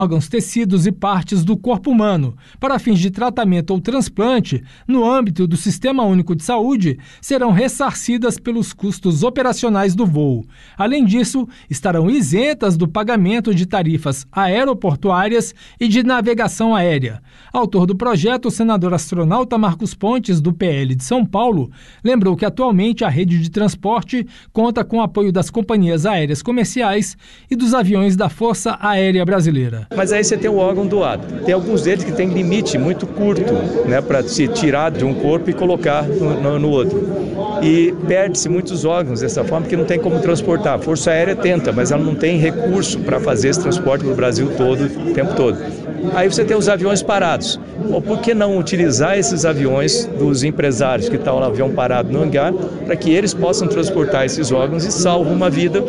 órgãos, tecidos e partes do corpo humano para fins de tratamento ou transplante no âmbito do Sistema Único de Saúde serão ressarcidas pelos custos operacionais do voo. Além disso, estarão isentas do pagamento de tarifas aeroportuárias e de navegação aérea. Autor do projeto, o senador astronauta Marcos Pontes, do PL de São Paulo, lembrou que atualmente a rede de transporte conta com o apoio das companhias aéreas comerciais e dos aviões da Força Aérea Brasileira. Mas aí você tem o órgão doado. Tem alguns deles que tem limite muito curto, né, para se tirar de um corpo e colocar no outro. E perde-se muitos órgãos dessa forma, porque não tem como transportar. A Força Aérea tenta, mas ela não tem recurso para fazer esse transporte no Brasil todo, o tempo todo. Aí você tem os aviões parados. Bom, por que não utilizar esses aviões dos empresários que estão no avião parado no hangar, para que eles possam transportar esses órgãos e salvam uma vida?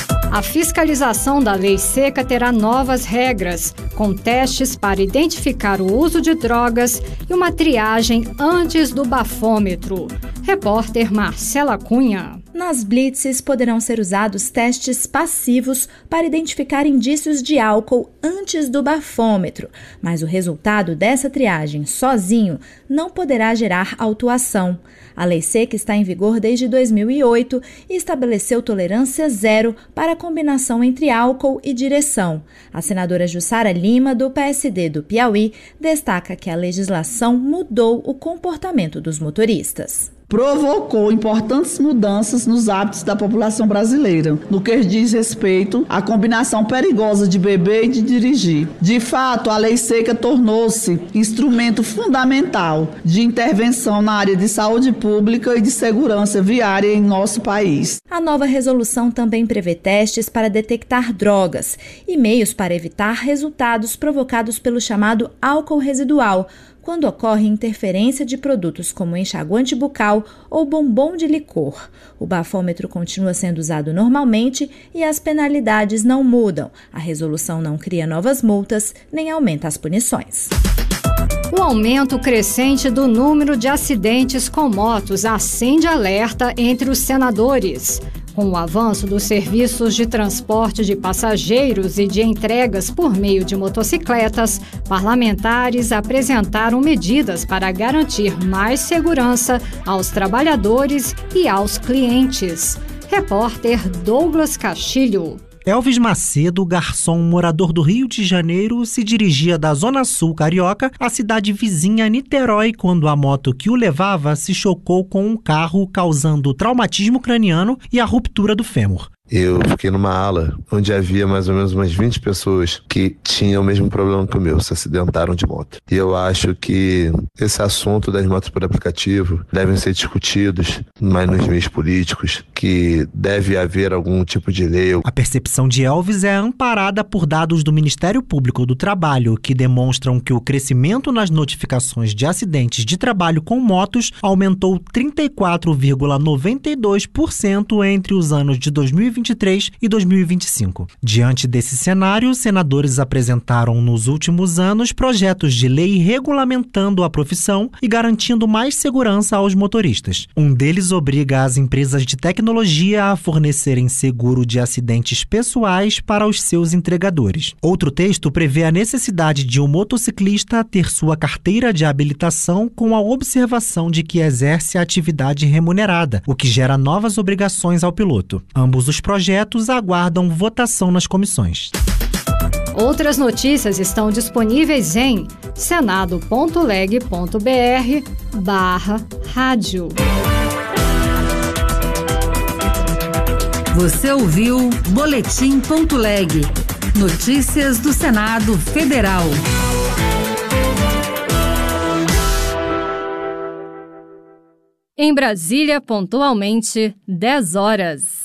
A fiscalização da lei seca terá novas regras, com testes para identificar o uso de drogas e uma triagem antes do bafômetro. Repórter Marcela Cunha. Nas blitzes poderão ser usados testes passivos para identificar indícios de álcool antes do bafômetro, mas o resultado dessa triagem sozinho não poderá gerar autuação. A lei seca está em vigor desde 2008 e estabeleceu tolerância zero para a combinação entre álcool e direção. A senadora Jussara Lima, do PSD do Piauí, destaca que a legislação mudou o comportamento dos motoristas. Provocou importantes mudanças nos hábitos da população brasileira, no que diz respeito à combinação perigosa de beber e de dirigir. De fato, a lei seca tornou-se instrumento fundamental de intervenção na área de saúde pública e de segurança viária em nosso país. A nova resolução também prevê testes para detectar drogas e meios para evitar resultados provocados pelo chamado álcool residual, quando ocorre interferência de produtos como enxaguante bucal ou bombom de licor. O bafômetro continua sendo usado normalmente e as penalidades não mudam. A resolução não cria novas multas nem aumenta as punições. O aumento crescente do número de acidentes com motos acende alerta entre os senadores. Com o avanço dos serviços de transporte de passageiros e de entregas por meio de motocicletas, parlamentares apresentaram medidas para garantir mais segurança aos trabalhadores e aos clientes. Repórter Douglas Castilho. Elvis Macedo, garçom morador do Rio de Janeiro, se dirigia da Zona Sul carioca à cidade vizinha Niterói quando a moto que o levava se chocou com um carro, causando traumatismo craniano e a ruptura do fêmur. Eu fiquei numa ala onde havia mais ou menos umas 20 pessoas que tinham o mesmo problema que o meu, se acidentaram de moto. E eu acho que esse assunto das motos por aplicativo devem ser discutidos mais nos meios políticos, que deve haver algum tipo de lei. A percepção de Elvis é amparada por dados do Ministério Público do Trabalho, que demonstram que o crescimento nas notificações de acidentes de trabalho com motos aumentou 34,92% entre os anos de 2023 e 2025. Diante desse cenário, senadores apresentaram nos últimos anos projetos de lei regulamentando a profissão e garantindo mais segurança aos motoristas. Um deles obriga as empresas de tecnologia a fornecerem seguro de acidentes pessoais para os seus entregadores. Outro texto prevê a necessidade de um motociclista ter sua carteira de habilitação com a observação de que exerce a atividade remunerada, o que gera novas obrigações ao piloto. Ambos os projetos aguardam votação nas comissões. Outras notícias estão disponíveis em senado.leg.br/rádio. Você ouviu Boletim.leg. Notícias do Senado Federal. Em Brasília, pontualmente, 10 horas.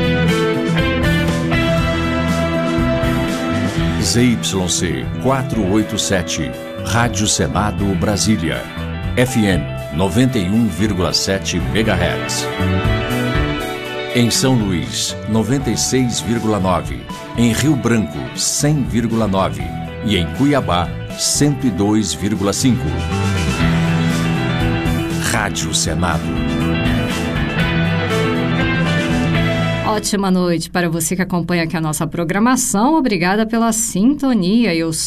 ZYC 487, Rádio Senado Brasília, FM 91,7 MHz. Em São Luís, 96,9. Em Rio Branco, 100,9. E em Cuiabá, 102,5. Rádio Senado. Ótima noite para você que acompanha aqui a nossa programação. Obrigada pela sintonia. Eu